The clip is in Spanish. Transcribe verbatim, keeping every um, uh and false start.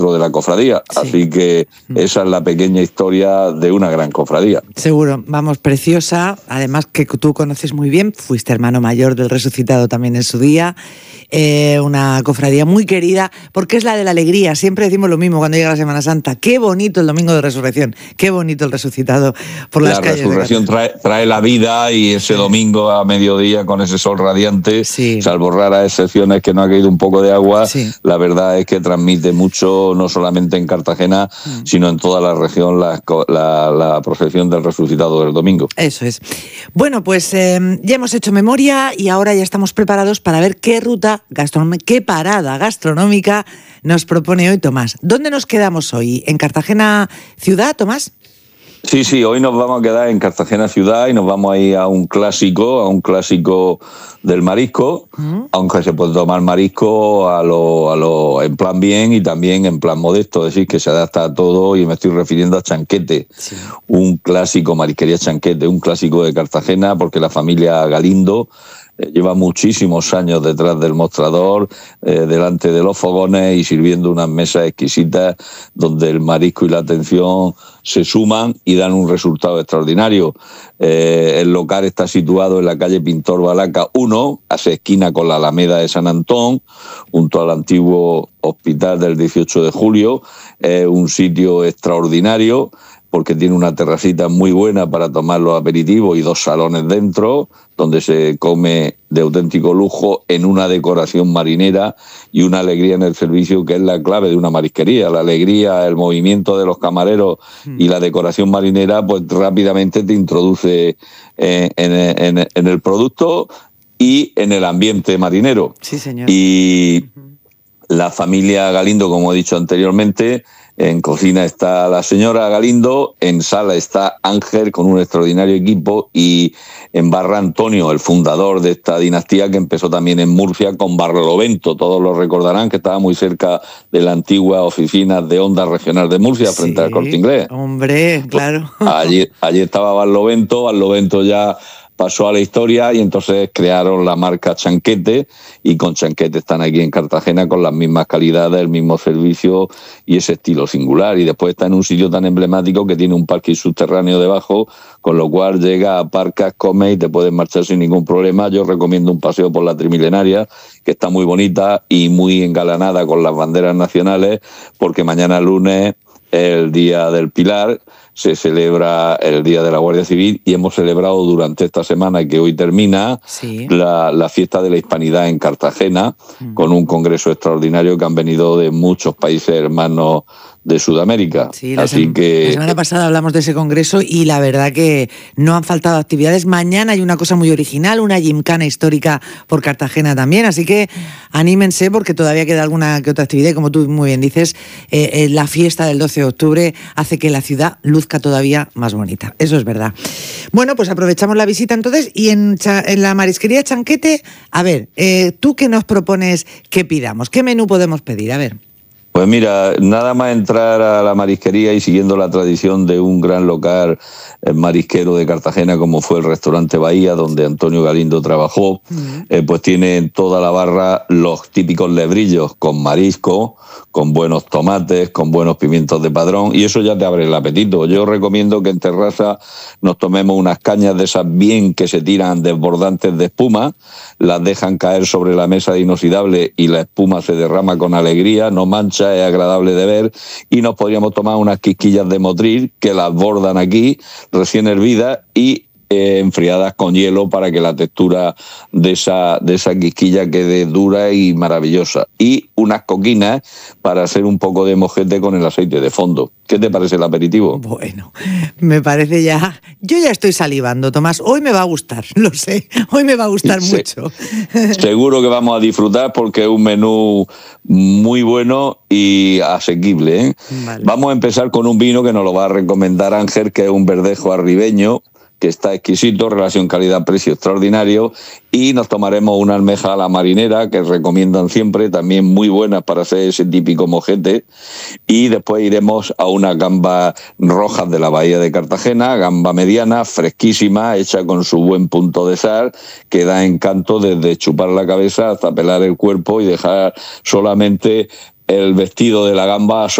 dentro de la cofradía. Sí. Así que esa es la pequeña historia de una gran cofradía. Seguro, vamos, preciosa. Además que tú conoces muy bien, fuiste hermano mayor del Resucitado también en su día. Eh, una cofradía muy querida, porque es la de la alegría. Siempre decimos lo mismo cuando llega la Semana Santa. Qué bonito el Domingo de Resurrección, qué bonito el Resucitado por las la calles. La resurrección trae, trae la vida, y ese domingo a mediodía con ese sol radiante, sí. salvo raras excepciones que no ha caído un poco de agua, sí. la verdad es que transmite mucho, no solamente en Cartagena, mm. sino en toda la región, la, la, la procesión del Resucitado del domingo. Eso es. Bueno, pues eh, ya hemos hecho memoria y ahora ya estamos preparados para ver qué ruta gastronómica, qué parada gastronómica nos propone hoy Tomás. ¿Dónde nos quedamos hoy? ¿En Cartagena ciudad, Tomás? Sí, sí, hoy nos vamos a quedar en Cartagena ciudad y nos vamos a ir a un clásico, a un clásico del marisco, uh-huh. aunque se puede tomar marisco a lo, a lo, en plan bien y también en plan modesto, es decir, que se adapta a todo, y me estoy refiriendo a Chanquete, sí. un clásico, Marisquería Chanquete, un clásico de Cartagena, porque la familia Galindo lleva muchísimos años detrás del mostrador, eh, delante de los fogones y sirviendo unas mesas exquisitas donde el marisco y la atención se suman y dan un resultado extraordinario. Eh, el local está situado en la calle Pintor Balaca uno, hace esquina con la Alameda de San Antón, junto al antiguo hospital del dieciocho de julio. Es eh, un sitio extraordinario, porque tiene una terracita muy buena para tomar los aperitivos y dos salones dentro, donde se come de auténtico lujo, en una decoración marinera y una alegría en el servicio, que es la clave de una marisquería. La alegría, el movimiento de los camareros y la decoración marinera, pues rápidamente te introduce en, en, en, en el producto y en el ambiente marinero. Sí, señor. Y la familia Galindo, como he dicho anteriormente, en cocina está la señora Galindo, en sala está Ángel con un extraordinario equipo, y en barra Antonio, el fundador de esta dinastía, que empezó también en Murcia con Barlovento. Todos lo recordarán, que estaba muy cerca de la antigua oficina de Onda Regional de Murcia, frente sí, al Corte Inglés. Hombre, claro. Allí, allí estaba Barlovento, Barlovento ya pasó a la historia y entonces crearon la marca Chanquete, y con Chanquete están aquí en Cartagena con las mismas calidades, el mismo servicio y ese estilo singular. Y después está en un sitio tan emblemático que tiene un parking subterráneo debajo, con lo cual llega, aparcas, comes y te puedes marchar sin ningún problema. Yo recomiendo un paseo por la Trimilenaria, que está muy bonita y muy engalanada con las banderas nacionales, porque mañana lunes es el Día del Pilar, se celebra el Día de la Guardia Civil, y hemos celebrado durante esta semana, que hoy termina, sí. la, la fiesta de la Hispanidad en Cartagena, mm. con un congreso extraordinario que han venido de muchos países hermanos de Sudamérica. Sí, la, Así sem- que... la semana pasada hablamos de ese congreso y la verdad que no han faltado actividades. Mañana hay una cosa muy original, una gimcana histórica por Cartagena también, así que anímense, porque todavía queda alguna que otra actividad, y como tú muy bien dices, eh, eh, la fiesta del doce de octubre hace que la ciudad luzca todavía más bonita, eso es verdad. Bueno, pues aprovechamos la visita entonces, y en, cha- en la marisquería Chanquete, a ver, eh, ¿tú qué nos propones que pidamos? ¿Qué menú podemos pedir? A ver. Pues mira, nada más entrar a la marisquería y siguiendo la tradición de un gran local marisquero de Cartagena, como fue el restaurante Bahía, donde Antonio Galindo trabajó, uh-huh. eh, pues tiene en toda la barra los típicos lebrillos con marisco, con buenos tomates, con buenos pimientos de padrón, y eso ya te abre el apetito. Yo recomiendo que en terraza nos tomemos unas cañas de esas bien que se tiran desbordantes de espuma, las dejan caer sobre la mesa de inoxidable y la espuma se derrama con alegría, no mancha, es agradable de ver, y nos podríamos tomar unas quisquillas de motril que las bordan aquí, recién hervidas y eh, enfriadas con hielo, para que la textura de esa, de esa quisquilla quede dura y maravillosa. Y unas coquinas para hacer un poco de mojete con el aceite de fondo. ¿Qué te parece el aperitivo? Bueno, me parece ya... Yo ya estoy salivando, Tomás. Hoy me va a gustar, lo sé. Hoy me va a gustar sí, mucho. Seguro que vamos a disfrutar, porque es un menú muy bueno y asequible, ¿eh? Vale. Vamos a empezar con un vino que nos lo va a recomendar Ángel, que es un verdejo arribeño, que está exquisito, relación calidad-precio extraordinario, y nos tomaremos una almeja a la marinera, que recomiendan siempre, también muy buenas para hacer ese típico mojete, y después iremos a unas gambas rojas de la bahía de Cartagena, gamba mediana, fresquísima, hecha con su buen punto de sal, que da encanto desde chupar la cabeza hasta pelar el cuerpo y dejar solamente el vestido de la gamba